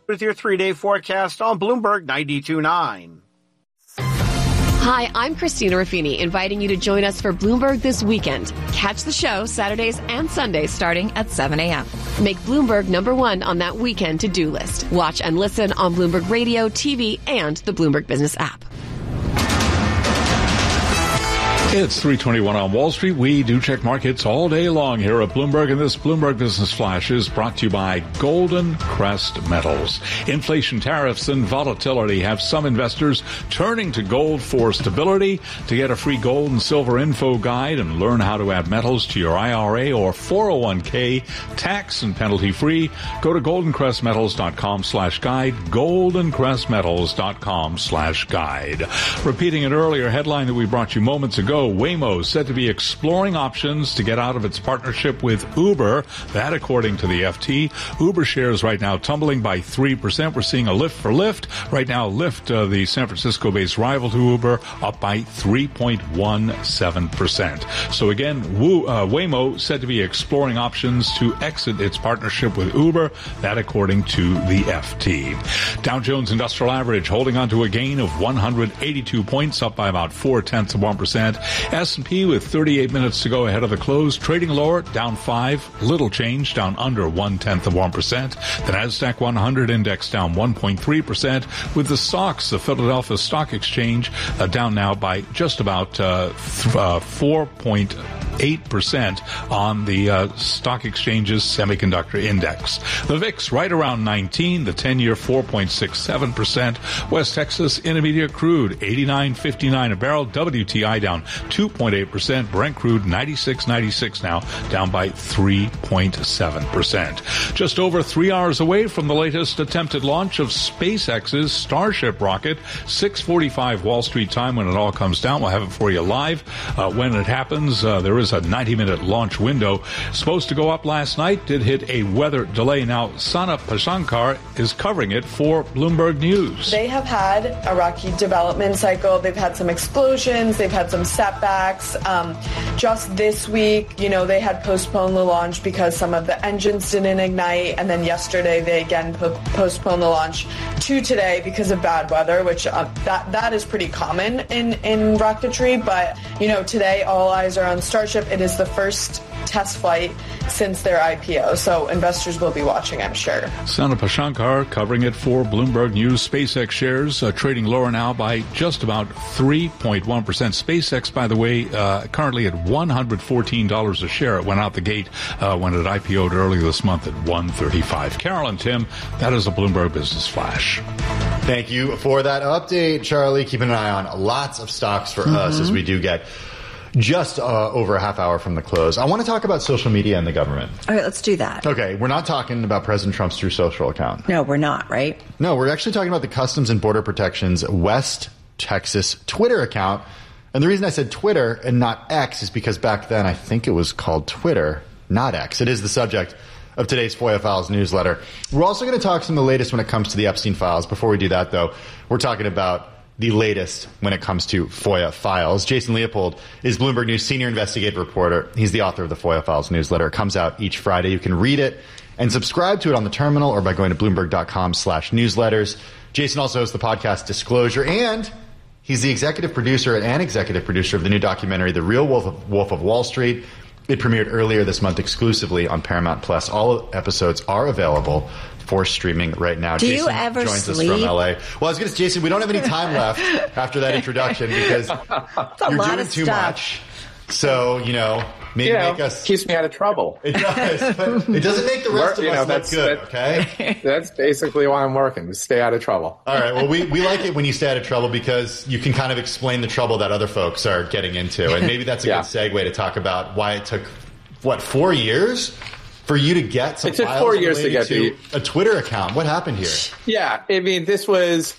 with your 3-day forecast on Bloomberg 92.9. Hi, I'm Christina Ruffini, inviting you to join us for Bloomberg This Weekend. Catch the show Saturdays and Sundays starting at 7 a.m. Make Bloomberg #1 on that weekend to-do list. Watch and listen on Bloomberg Radio, TV, and the Bloomberg Business app. It's 3:21 on Wall Street. We do check markets all day long here at Bloomberg, and this Bloomberg Business Flash is brought to you by Golden Crest Metals. Inflation, tariffs, and volatility have some investors turning to gold for stability. To get a free gold and silver info guide and learn how to add metals to your IRA or 401k tax and penalty free, go to goldencrestmetals.com/guide, goldencrestmetals.com/guide. Repeating an earlier headline that we brought you moments ago, Waymo said to be exploring options to get out of its partnership with Uber. That, according to the FT. Uber shares right now tumbling by 3%. We're seeing a lift for Lyft. Right now, Lyft, the San Francisco-based rival to Uber, up by 3.17%. So again, Waymo said to be exploring options to exit its partnership with Uber. That, according to the FT. Dow Jones Industrial Average holding on to a gain of 182 points, up by about 0.4%. S&P with 38 minutes to go ahead of the close, trading lower, down 5, little change, down under 0.1%. The Nasdaq 100 index down 1.3%, with the SOX, the Philadelphia Stock Exchange, down now by just about 4.8% on the stock exchange's semiconductor index. The VIX right around 19, the 10-year 4.67%. West Texas Intermediate crude 89.59 a barrel. WTI down 2.8%. Brent crude 96.96 now, down by 3.7%. Just over 3 hours away from the latest attempted launch of SpaceX's Starship rocket, 6:45 Wall Street time when it all comes down. We'll have it for you live. When it happens, there is a 90-minute launch window. Supposed to go up last night, did hit a weather delay. Now, Sana Pashankar is covering it for Bloomberg News. They have had a rocky development cycle. They've had some explosions. They've had some setbacks. Just this week, they had postponed the launch because some of the engines didn't ignite. And then yesterday, they again postponed the launch to today because of bad weather, which that is pretty common in rocketry. But, today all eyes are on Starship. It is the first test flight since their IPO, so investors will be watching, I'm sure. Sana Pashankar covering it for Bloomberg News. SpaceX shares trading lower now by just about 3.1%. SpaceX, by the way, currently at $114 a share. It went out the gate when it IPO'd earlier this month at $135. Carol and Tim, that is a Bloomberg Business Flash. Thank you for that update, Charlie. Keeping an eye on lots of stocks for us as we do get just over a half hour from the close. I want to talk about social media and the government. All right, let's do that. Okay, we're not talking about President Trump's Truth Social account. No, we're not, right? No, we're actually talking about the Customs and Border Protection's West Texas Twitter account. And the reason I said Twitter and not X is because back then I think it was called Twitter, not X. It is the subject of today's FOIA Files newsletter. We're also going to talk some of the latest when it comes to the Epstein files. Before we do that, though, we're talking about the latest when it comes to FOIA Files. Jason Leopold is Bloomberg News senior investigative reporter. He's the author of the FOIA Files newsletter. It comes out each Friday. You can read it and subscribe to it on the terminal or by going to bloomberg.com/newsletters. Jason also hosts the podcast Disclosure, and he's the executive producer of the new documentary, The Real Wolf of Wall Street. It premiered earlier this month exclusively on Paramount Plus. All episodes are available for streaming right now. Do Jason you ever joins sleep? us from LA. Well, I was going to say, Jason, we don't have any time left after that introduction because you're doing too much. So, maybe make us... keeps me out of trouble. It does, but it doesn't make the rest of us look good, okay? That's basically why I'm working, to stay out of trouble. All right, well, we like it when you stay out of trouble because you can kind of explain the trouble that other folks are getting into. And maybe that's a good segue to talk about why it took, 4 years? For you to get some files 4 years to get to a Twitter account. What happened here? Yeah, I mean, this is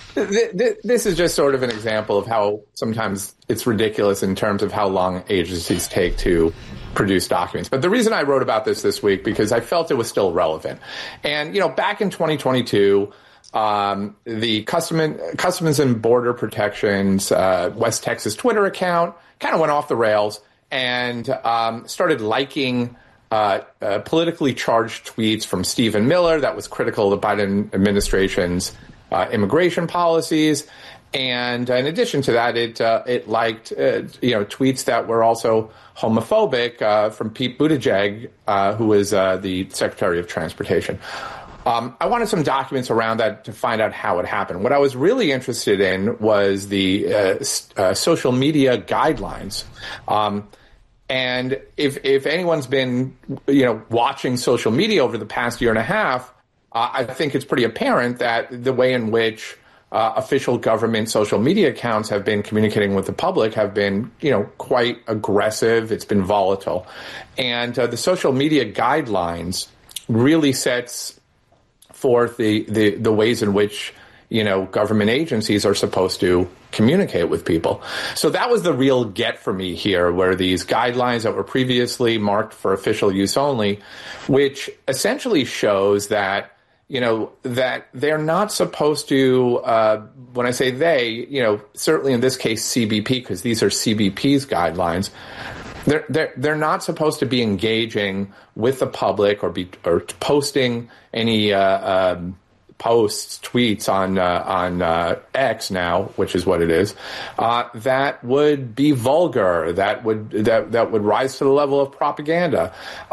just sort of an example of how sometimes it's ridiculous in terms of how long agencies take to produce documents. But the reason I wrote about this week, because I felt it was still relevant. And, back in 2022, the Customs and Border Protection's West Texas Twitter account kind of went off the rails and started liking politically charged tweets from Stephen Miller that was critical of the Biden administration's immigration policies. And in addition to that, it liked tweets that were also homophobic from Pete Buttigieg, who is the Secretary of Transportation. I wanted some documents around that to find out how it happened. What I was really interested in was the social media guidelines. And if anyone's been watching social media over the past year and a half, I think it's pretty apparent that the way in which official government social media accounts have been communicating with the public have been, quite aggressive. It's been volatile. And the social media guidelines really sets forth the ways in which, government agencies are supposed to communicate with people. So that was the real get for me here, where these guidelines that were previously marked for official use only, which essentially shows that that they're not supposed to, when I say they, certainly in this case, CBP, because these are CBP's guidelines, they're not supposed to be engaging with the public or posting any posts, tweets on X now, which is what it is, that would be vulgar, that would rise to the level of propaganda.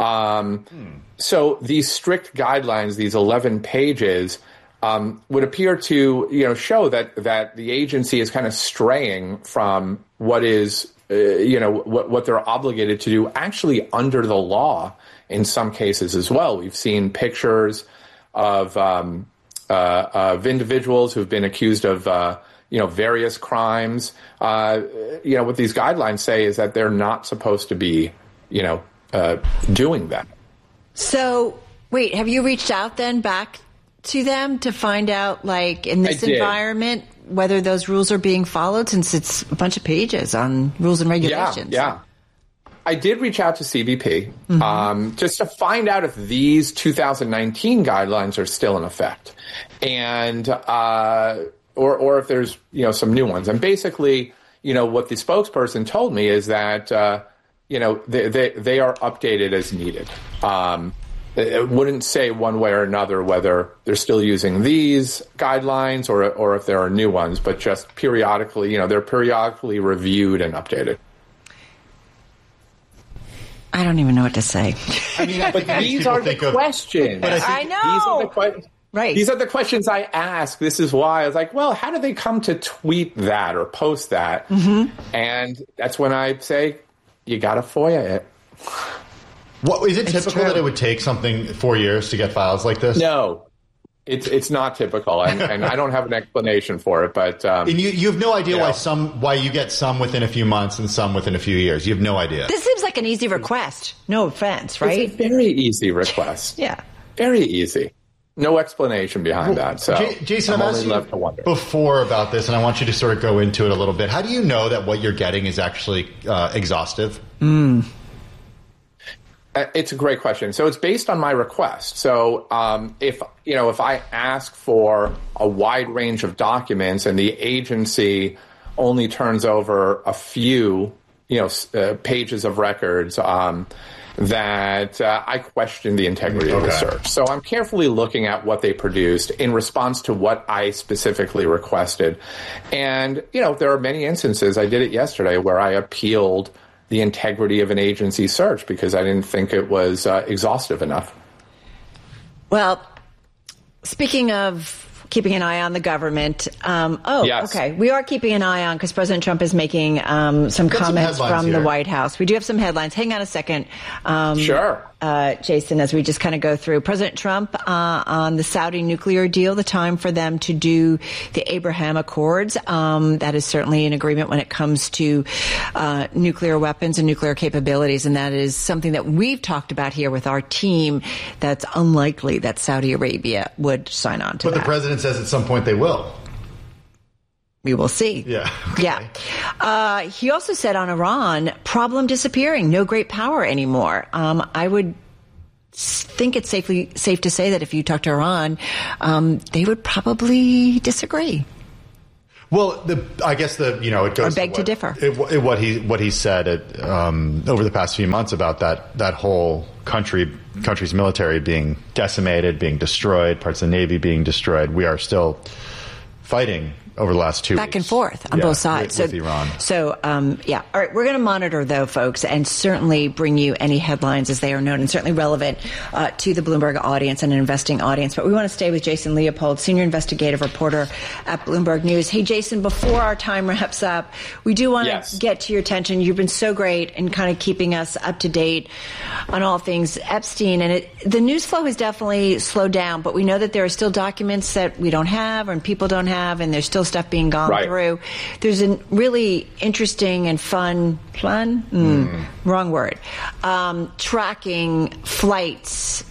So these strict guidelines, these 11 pages, would appear to show that the agency is kind of straying from what is what they're obligated to do actually under the law in some cases as well. We've seen pictures of individuals who've been accused of various crimes. What these guidelines say is that they're not supposed to be doing that. So, wait, have you reached out then back to them to find out, like, in this environment, whether those rules are being followed, since it's a bunch of pages on rules and regulations? Yeah. I did reach out to CBP just to find out if these 2019 guidelines are still in effect, and or if there's some new ones. And basically, what the spokesperson told me is that they are updated as needed. It wouldn't say one way or another whether they're still using these guidelines or if there are new ones, but just periodically, they're periodically reviewed and updated. I don't even know what to say. I mean, but these are the questions. I know. Right. These are the questions I ask. This is why I was like, well, how do they come to tweet that or post that? And that's when I say, you got to FOIA it. What is it typical that it would take something 4 years to get files like this? No, it's not typical, and I don't have an explanation for it. But and you have no idea why you get some within a few months and some within a few years. You have no idea. This seems like an easy request. No offense, right? It's a very easy request. Yeah, very easy. No explanation behind that. So, Jason, I've asked you before about this, and I want you to sort of go into it a little bit. How do you know that what you're getting is actually exhaustive? It's a great question. So it's based on my request. So if I ask for a wide range of documents and the agency only turns over a few, pages of records, that I question the integrity of the search. So I'm carefully looking at what they produced in response to what I specifically requested. And, there are many instances, I did it yesterday, where I appealed the integrity of an agency search because I didn't think it was exhaustive enough. Well, speaking of keeping an eye on the government, yes. Okay, we are keeping an eye on, because President Trump is making some comments from the White House. We do have some headlines. Hang on a second. Sure. Jason, as we just kind of go through President Trump on the Saudi nuclear deal, the time for them to do the Abraham Accords. That is certainly an agreement when it comes to nuclear weapons and nuclear capabilities. And that is something that we've talked about here with our team. That's unlikely that Saudi Arabia would sign on to that. But the president says at some point they will. We will see. Yeah. Okay. Yeah. He also said on Iran, problem disappearing, no great power anymore. I would think it's safe to say that if you talk to Iran, they would probably disagree. Well, I guess it goes or beg to differ. What he said over the past few months about that whole country's military being decimated, being destroyed, parts of the Navy being destroyed. We are still fighting over the last 2 weeks. Back and forth on both sides. With Iran. So, All right. We're going to monitor, though, folks, and certainly bring you any headlines as they are known and certainly relevant to the Bloomberg audience and an investing audience. But we want to stay with Jason Leopold, senior investigative reporter at Bloomberg News. Hey, Jason, before our time wraps up, we do want to get to your attention. You've been so great in kind of keeping us up to date on all things Epstein. And the news flow has definitely slowed down, but we know that there are still documents that we don't have and people don't have, and there's still stuff being gone through. There's a really interesting and fun, wrong word, tracking flights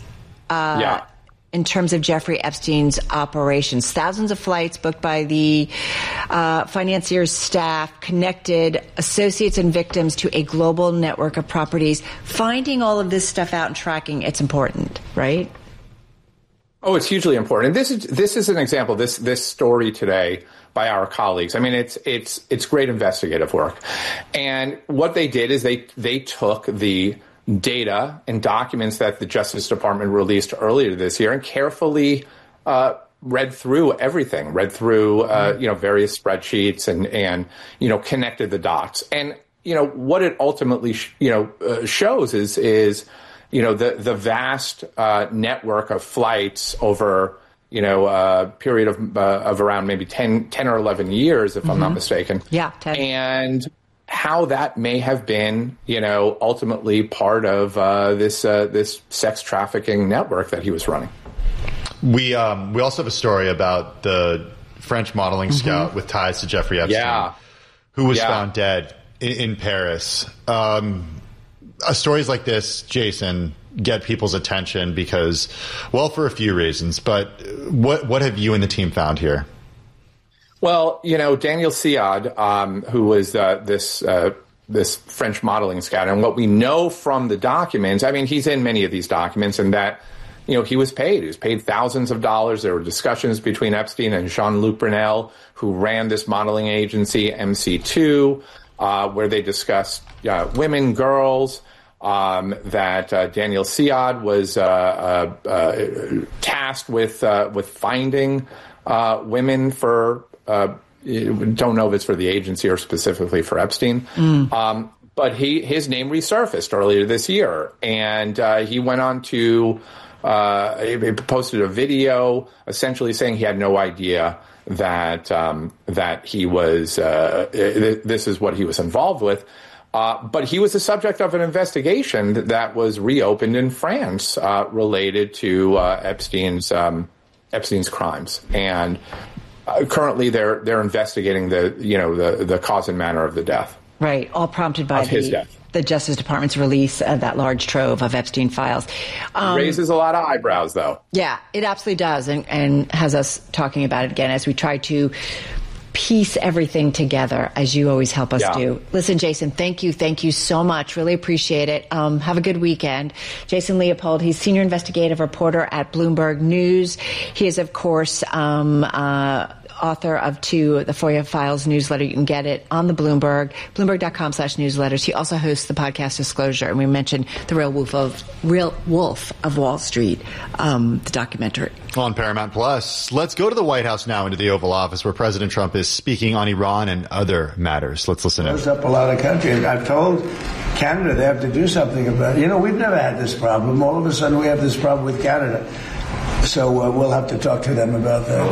in terms of Jeffrey Epstein's operations. Thousands of flights booked by the financier's staff connected associates and victims to a global network of properties. Finding all of this stuff out and tracking, it's important, right? Oh, it's hugely important. And this is an example, this story today by our colleagues. I mean, it's great investigative work. And what they did is they took the data and documents that the Justice Department released earlier this year and carefully read through everything, various spreadsheets and connected the dots. And, what it ultimately, shows is the vast network of flights over, a period of around maybe 10 or 11 years, if I'm not mistaken. Yeah, 10. And how that may have been, ultimately part of this sex trafficking network that he was running. We also have a story about the French modeling scout with ties to Jeffrey Epstein, who was found dead in Paris. Stories like this, Jason, get people's attention because, well, for a few reasons. But what have you and the team found here? Well, Daniel Siad, who was this French modeling scout, and what we know from the documents, I mean, he's in many of these documents, and that, he was paid. He was paid thousands of dollars. There were discussions between Epstein and Jean-Luc Brunel, who ran this modeling agency, MC2, where they discussed women, girls, that Daniel Siad was tasked with finding women for, don't know if it's for the agency or specifically for Epstein. But his name resurfaced earlier this year, and he went on to he posted a video essentially saying he had no idea that he was this is what he was involved with. But he was the subject of an investigation that was reopened in France related to Epstein's crimes, and currently they're investigating the cause and manner of the death. Right, all prompted by the Justice Department's release of that large trove of Epstein files. Raises a lot of eyebrows, though. Yeah, it absolutely does, and has us talking about it again as we try to piece everything together, as you always help us do. Listen, Jason, thank you so much. Really appreciate it. Have a good weekend. Jason Leopold, he's senior investigative reporter at Bloomberg News. He is, of course, author of the FOIA Files newsletter. You can get it on the Bloomberg.com/newsletters. He also hosts the podcast Disclosure, and we mentioned The Real Wolf of Wall Street, the documentary. On Paramount Plus. Let's go to the White House now, into the Oval Office, where President Trump is speaking on Iran and other matters. Let's listen in. It up a lot of countries. I've told Canada they have to do something about it. We've never had this problem. All of a sudden we have this problem with Canada. So we'll have to talk to them about that.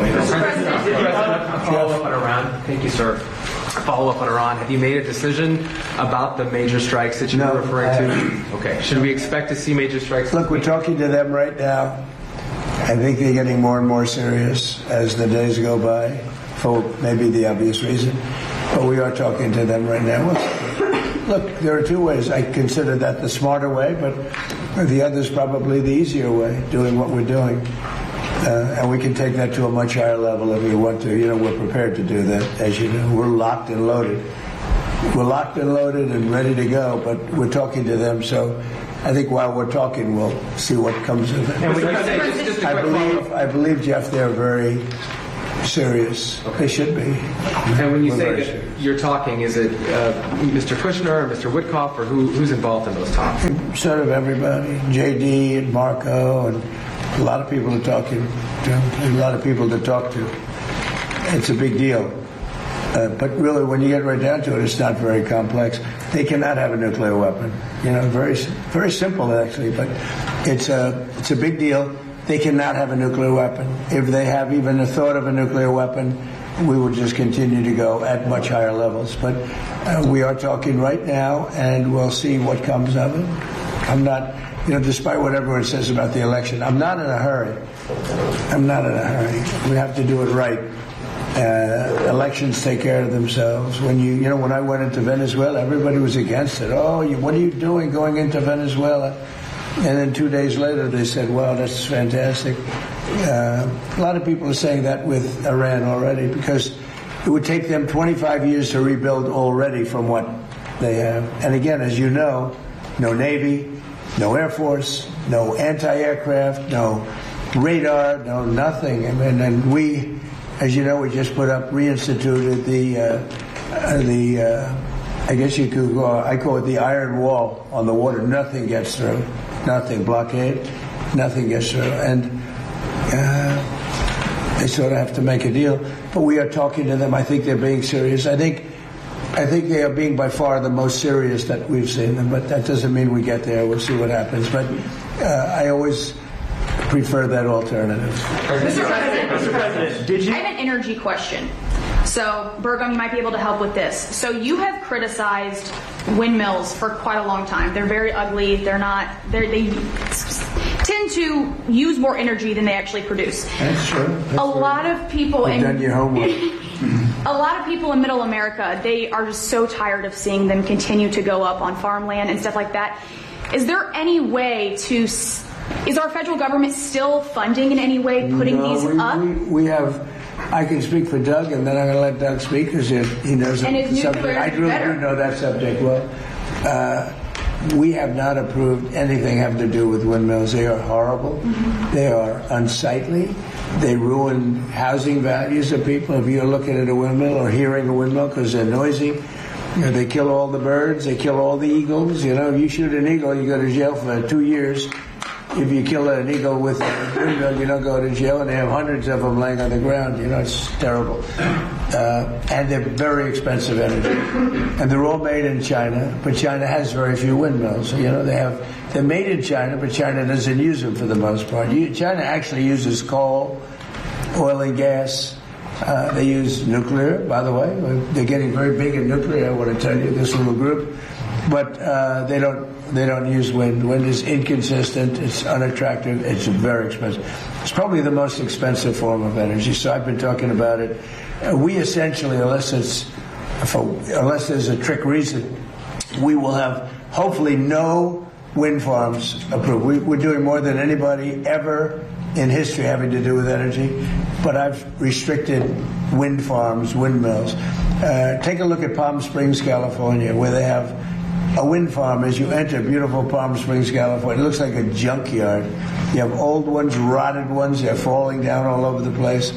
Follow up on Iran. Thank you, sir. Follow up on Iran. Have you made a decision about the major strikes that you were referring to? Okay. Should we expect to see major strikes? Look, we're talking to them right now. I think they're getting more and more serious as the days go by, for maybe the obvious reason. But we are talking to them right now. Look, there are two ways. I consider that the smarter way, but the other's probably the easier way, doing what we're doing. And we can take that to a much higher level if we want to. We're prepared to do that, as you know. We're locked and loaded. We're locked and loaded and ready to go, but we're talking to them, so I think while we're talking, we'll see what comes of it. And we can say, just I believe, Jeff, they're very serious. They should be. And when you say that you're talking, is it Mr. Kushner or Mr. Witkoff, or who's involved in those talks? Sort of everybody. JD and Marco and a lot of people are talking to him, a lot of people to talk to. It's a big deal. But really, when you get right down to it, it's not very complex. They cannot have a nuclear weapon. Very, very simple actually, but it's a big deal. They cannot have a nuclear weapon. If they have even the thought of a nuclear weapon, we will just continue to go at much higher levels. But we are talking right now, and we'll see what comes of it. I'm not, despite what everyone says about the election, I'm not in a hurry. We have to do it right. Elections take care of themselves. When I went into Venezuela, everybody was against it. Oh, what are you doing going into Venezuela? And then 2 days later, they said, wow, that's fantastic. A lot of people are saying that with Iran already, because it would take them 25 years to rebuild already from what they have. And again, as you know, no Navy, no Air Force, no anti-aircraft, no radar, no nothing. And we, as you know, we just reinstituted I guess you could I call it the iron wall on the water. Nothing gets through. Nothing. Blockade. Nothing gets through. And they sort of have to make a deal. But we are talking to them. I think they're being serious. I think they are being by far the most serious that we've seen them. But that doesn't mean we get there. We'll see what happens. But I always prefer that alternative. Mr. President, I have an energy question. So, Burgum, you might be able to help with this. So you have criticized windmills for quite a long time. They're very ugly. They tend to use more energy than they actually produce. That's true. A lot of people done your homework. A lot of people in Middle America, they are just so tired of seeing them continue to go up on farmland and stuff like that. Is there any way is our federal government still funding in any way putting these up? We have. I can speak for Doug, and then I'm going to let Doug speak because he knows the subject. I really do know that subject well. We have not approved anything having to do with windmills. They are horrible. Mm-hmm. They are unsightly. They ruin housing values of people. If you're looking at a windmill or hearing a windmill because they're noisy, they kill all the birds. They kill all the eagles. If you shoot an eagle, you go to jail for 2 years. If you kill an eagle with a windmill, you don't go to jail, and they have hundreds of them laying on the ground. It's terrible. And they're very expensive energy. And they're all made in China, but China has very few windmills. They're made in China, but China doesn't use them for the most part. China actually uses coal, oil and gas. They use nuclear, by the way. They're getting very big in nuclear, I want to tell you, this little group. But they don't use wind. Wind is inconsistent. It's unattractive. It's very expensive. It's probably the most expensive form of energy. So I've been talking about it. We essentially, unless there's a trick reason, we will have hopefully no wind farms approved. We're doing more than anybody ever in history having to do with energy. But I've restricted wind farms, windmills. Take a look at Palm Springs, California, where they have a wind farm. As you enter beautiful Palm Springs, California, it looks like a junkyard. You have old ones, rotted ones. They're falling down all over the place.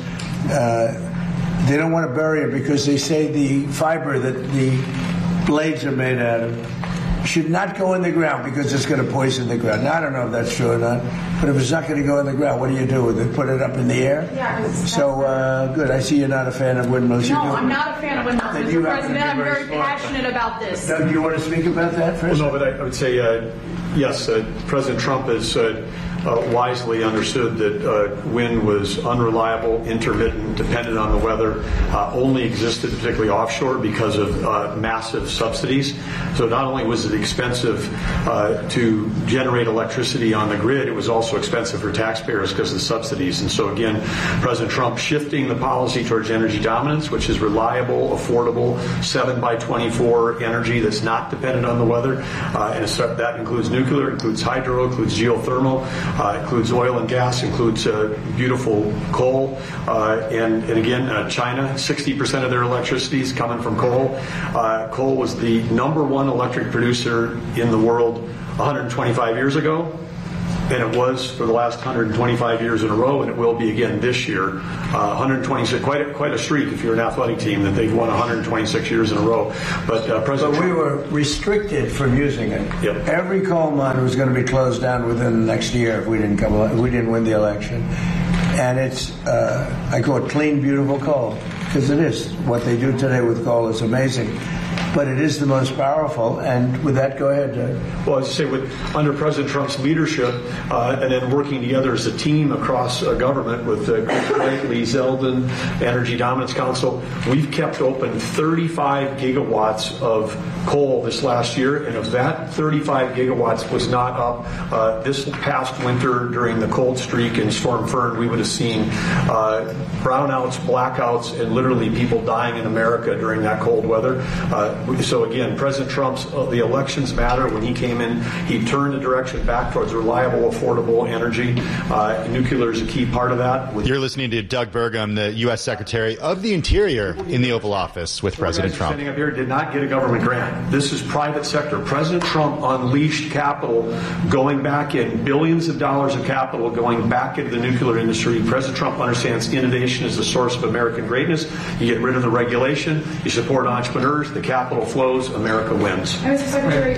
They don't want to bury it because they say the fiber that the blades are made out of should not go in the ground because it's going to poison the ground. Now, I don't know if that's true or not, but if it's not going to go in the ground, what do you do with it? Put it up in the air? Yeah. So, good. I see you're not a fan of windmills. No, I'm not a fan of windmills, Mr. President. I'm very passionate about this. Doug, do you want to speak about that first? Well, no, but I would say, yes, President Trump has wisely understood that wind was unreliable, intermittent, dependent on the weather, only existed particularly offshore because of massive subsidies. So not only was it expensive to generate electricity on the grid, it was also expensive for taxpayers because of the subsidies. And so again, President Trump shifting the policy towards energy dominance, which is reliable, affordable, 7x24 energy that's not dependent on the weather. And that includes nuclear, includes hydro, includes geothermal, includes oil and gas, includes beautiful coal. And again, China, 60% of their electricity is coming from coal. Coal was the #1 electric producer in the world 125 years ago. and it was for the last 125 years in a row, and it will be again this year. 126, quite a streak if you're an athletic team that they've won 126 years in a row. But President we Trump, were restricted from using it. Yep. Every coal mine was going to be closed down within the next year if we didn't win the election. And it's I call it clean, beautiful coal, because it is. What they do today with coal is amazing. But it is the most powerful. And with that, go ahead, Doug. well, as I say, under President Trump's leadership, and then working together as a team across government with Lee Zeldin, Energy Dominance Council, we've kept open 35 gigawatts of coal this last year. And if that 35 gigawatts was not up this past winter during the cold streak and Storm Fern, we would have seen brownouts, blackouts, and literally people dying in America during that cold weather. So again, President Trump's the elections matter. When he came in, he turned the direction back towards reliable, affordable energy. Nuclear is a key part of that. You're listening to Doug Burgum, the U.S. Secretary of the Interior in the Oval Office with President Trump. Standing up here did not get a government grant. This is private sector. President Trump unleashed capital going back in, billions of dollars of capital going back into the nuclear industry. President Trump understands innovation is the source of American greatness. You get rid of the regulation. You support entrepreneurs. The capital flows. America wins. Mr. Secretary,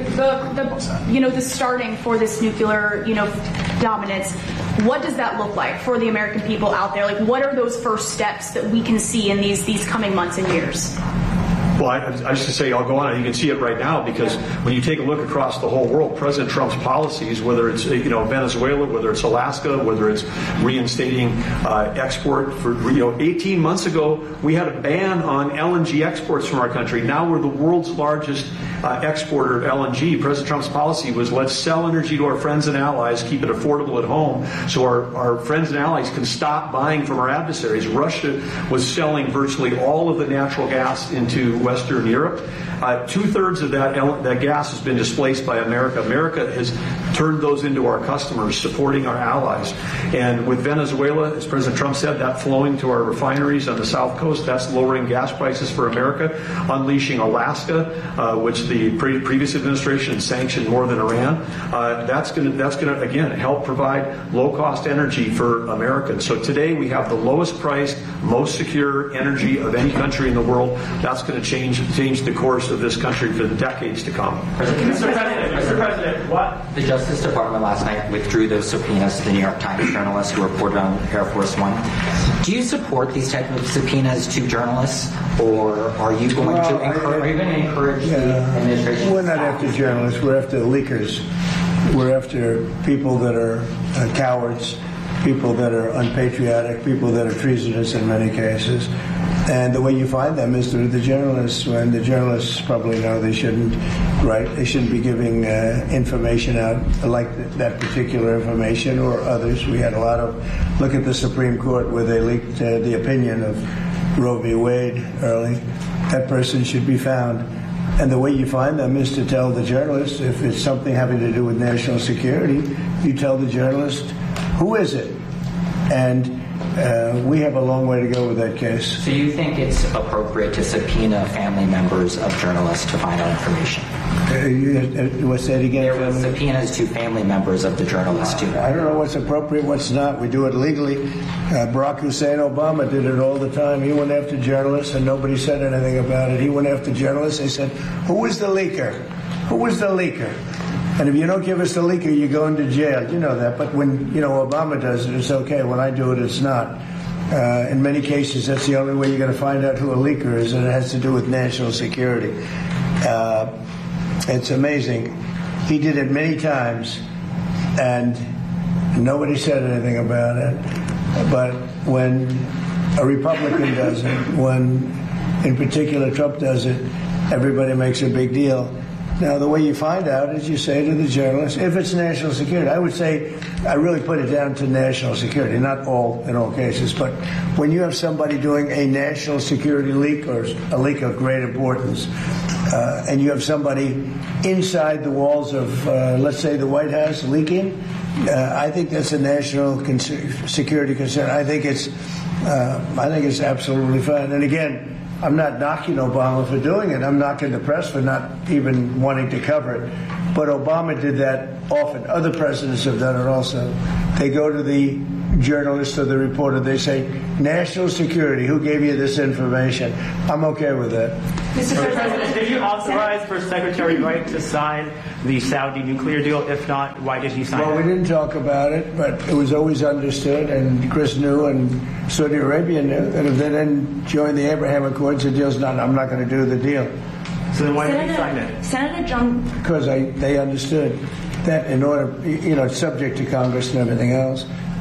the starting for this nuclear, dominance, what does that look like for the American people out there? Like, what are those first steps that we can see in these coming months and years? Well, I should say I'll go on. You can see it right now because when you take a look across the whole world, President Trump's policies, whether it's Venezuela, whether it's Alaska, whether it's reinstating export for 18 months ago, we had a ban on LNG exports from our country. Now we're the world's largest exporter of LNG. President Trump's policy was let's sell energy to our friends and allies, keep it affordable at home, so our friends and allies can stop buying from our adversaries. Russia was selling virtually all of the natural gas into Western Europe. 2/3 of that gas has been displaced by America. America has turned those into our customers, supporting our allies. And with Venezuela, as President Trump said, that flowing to our refineries on the South Coast, that's lowering gas prices for America. Unleashing Alaska, which the previous administration sanctioned more than Iran, that's going to again help provide low-cost energy for Americans. So today we have the lowest priced, most secure energy of any country in the world. That's going to change the course of this country for decades to come. Mr. President, what? The Justice Department last night withdrew those subpoenas to the New York Times journalists who reported on Air Force One. Do you support these type of subpoenas to journalists, or are you going to encourage the administration? We're not after journalists. We're after leakers. We're after people that are cowards, people that are unpatriotic, people that are treasonous in many cases. And the way you find them is through the journalists, when the journalists probably know they shouldn't write, they shouldn't be giving information out like that particular information or others. We had a lot of, look at the Supreme Court where they leaked the opinion of Roe v. Wade early. That person should be found. And the way you find them is to tell the journalist, if it's something having to do with national security, you tell the journalist, who is it? And we have a long way to go with that case. So you think it's appropriate to subpoena family members of journalists to find out information? What's that again? There were subpoenas to family members of the journalists, too. I don't know what's appropriate, what's not. We do it legally. Barack Hussein Obama did it all the time. He went after journalists, and nobody said anything about it. He went after journalists. They said, who was the leaker? Who was the leaker? And if you don't give us the leaker, you go into jail. You know that. But when, Obama does it, it's okay. When I do it, it's not. In many cases, that's the only way you're going to find out who a leaker is, and it has to do with national security. It's amazing. He did it many times, and nobody said anything about it. But when a Republican does it, when, in particular, Trump does it, everybody makes a big deal. Now, the way you find out is you say to the journalist, if it's national security, I would say, I really put it down to national security, not in all cases, but when you have somebody doing a national security leak or a leak of great importance, and you have somebody inside the walls of, let's say, the White House leaking, I think that's a national security concern. I think it's absolutely fine. And again, I'm not knocking Obama for doing it. I'm knocking the press for not even wanting to cover it. But Obama did that often. Other presidents have done it also. They go to the journalist or the reporter, they say, national security, who gave you this information? I'm okay with that. Mr. President, did you authorize for Secretary Wright to sign the Saudi nuclear deal? If not, why did he sign it? Well, we didn't talk about it, but it was always understood, and Chris knew, and Saudi Arabia knew, that if they didn't join the Abraham Accords, the deal's not, I'm not going to do the deal. So then why did he sign it? Senator John... Because they understood that in order, it's subject to Congress and everything else.